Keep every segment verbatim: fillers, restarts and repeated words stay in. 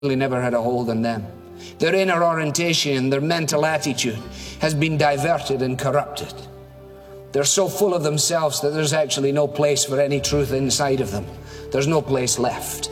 never had a hold on them. Their inner orientation, their mental attitude has been diverted and corrupted. They're so full of themselves that there's actually no place for any truth inside of them. There's no place left.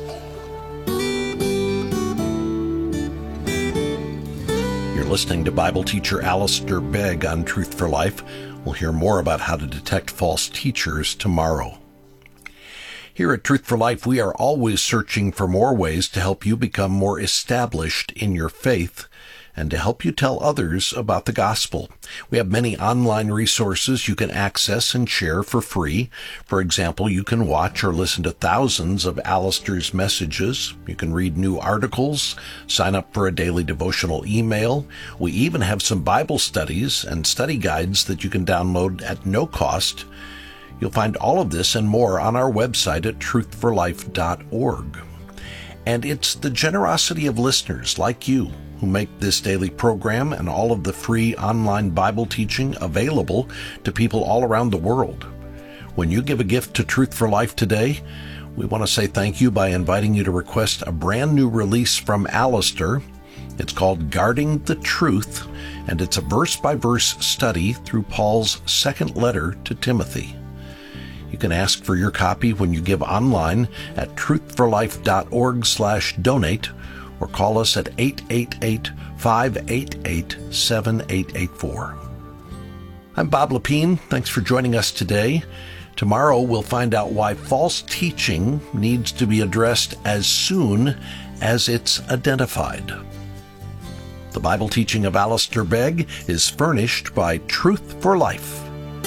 You're listening to Bible teacher Alistair Begg on Truth for Life. We'll hear more about how to detect false teachers tomorrow. Here at Truth for Life, we are always searching for more ways to help you become more established in your faith and to help you tell others about the gospel. We have many online resources you can access and share for free. For example, you can watch or listen to thousands of Alistair's messages. You can read new articles, sign up for a daily devotional email. We even have some Bible studies and study guides that you can download at no cost. You'll find all of this and more on our website at truth for life dot org. And it's the generosity of listeners like you who make this daily program and all of the free online Bible teaching available to people all around the world. When you give a gift to Truth for Life today, we want to say thank you by inviting you to request a brand new release from Alistair. It's called Guarding the Truth, and it's a verse-by-verse study through Paul's second letter to Timothy. You can ask for your copy when you give online at truth for life dot org slash donate or call us at eight eight eight, five eight eight, seven eight eight four. I'm Bob Lepine. Thanks for joining us today. Tomorrow we'll find out why false teaching needs to be addressed as soon as it's identified. The Bible teaching of Alistair Begg is furnished by Truth for Life,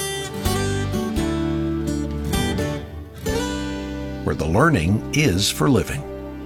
where the learning is for living.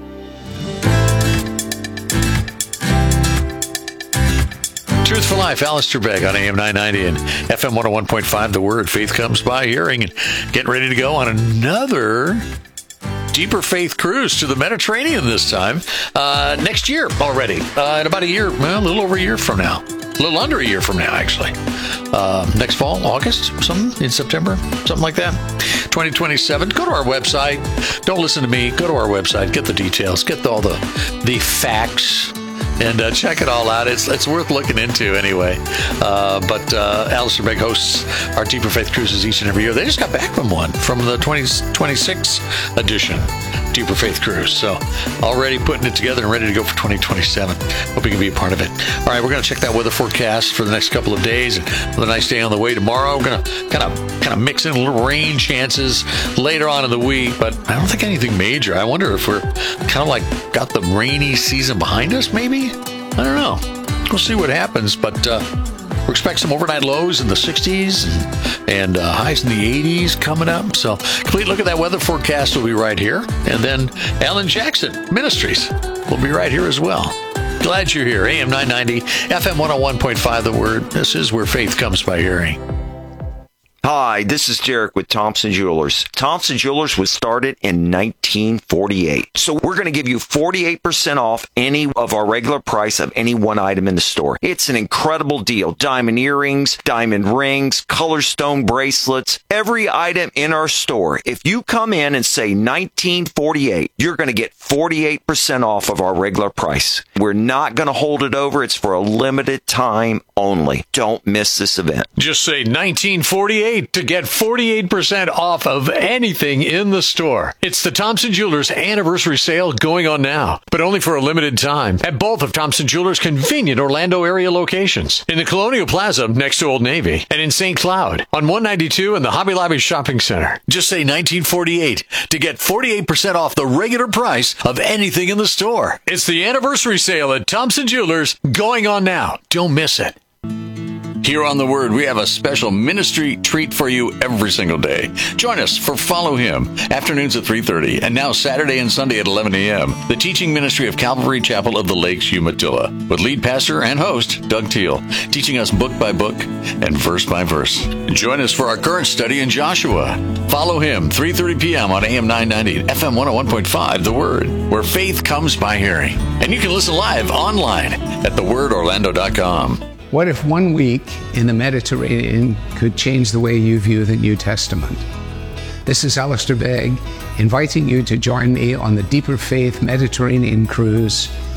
Truth for Life, Alistair Begg on A M nine ninety and F M one oh one point five, The Word. Faith comes by hearing, and getting ready to go on another Deeper Faith cruise to the Mediterranean this time. Uh, next year already. Uh, in about a year, well, a little over a year from now. A little under a year from now, actually. Uh, next fall, August, something, in September, something like that. twenty twenty-seven. Go to our website. Don't listen to me. Go to our website. Get the details. Get all the the facts. And uh, check it all out. It's it's worth looking into anyway. Uh, but uh, Alistair Begg hosts our Deeper Faith cruises each and every year. They just got back from one, from the twenty twenty-six edition Deeper Faith cruise. So already putting it together and ready to go for twenty twenty-seven. Hope you can be a part of it. All right, we're going to check that weather forecast for the next couple of days. With a nice day on the way tomorrow. We're going to kind of kind of mix in a little rain chances later on in the week, but I don't think anything major. I wonder if we're kind of like got the rainy season behind us, maybe? I don't know. We'll see what happens, but uh, we expect some overnight lows in the sixties and, and uh, highs in the eighties coming up. So, complete look at that weather forecast will be right here. And then Alan Jackson Ministries will be right here as well. Glad you're here. A M nine ninety, F M one oh one point five, The Word. This is where faith comes by hearing. Hi, this is Derek with Thompson Jewelers. Thompson Jewelers was started in nineteen forty-eight. So we're going to give you forty-eight percent off any of our regular price of any one item in the store. It's an incredible deal. Diamond earrings, diamond rings, color stone bracelets, every item in our store. If you come in and say nineteen forty-eight, you're going to get forty-eight percent off of our regular price. We're not going to hold it over. It's for a limited time only. Don't miss this event. Just say nineteen forty-eight to get forty-eight percent off of anything in the store. It's the Thompson Jewelers anniversary sale going on now, but only for a limited time at both of Thompson Jewelers' convenient Orlando area locations. In the Colonial Plaza next to Old Navy and in Saint Cloud on one ninety-two in the Hobby Lobby Shopping Center. Just say nineteen forty-eight to get forty-eight percent off the regular price of anything in the store. It's the anniversary sale at Thompson Jewelers going on now. Don't miss it. Here on The Word, we have a special ministry treat for you every single day. Join us for Follow Him, afternoons at three thirty, and now Saturday and Sunday at eleven a.m., the teaching ministry of Calvary Chapel of the Lakes, Umatilla, with lead pastor and host, Doug Teal, teaching us book by book and verse by verse. Join us for our current study in Joshua. Follow Him, three thirty p.m. on A M nine ninety, F M one oh one point five, The Word, where faith comes by hearing. And you can listen live online at the word orlando dot com. What if one week in the Mediterranean could change the way you view the New Testament? This is Alistair Begg, inviting you to join me on the Deeper Faith Mediterranean cruise